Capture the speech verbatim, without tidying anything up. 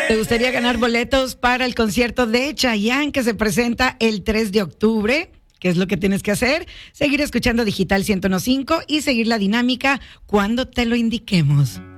¿Te gustaría ganar boletos para el concierto de Chayanne que se presenta el tres de octubre? ¿Qué es lo que tienes que hacer? Seguir escuchando Digital ciento uno punto cinco y seguir la dinámica cuando te lo indiquemos.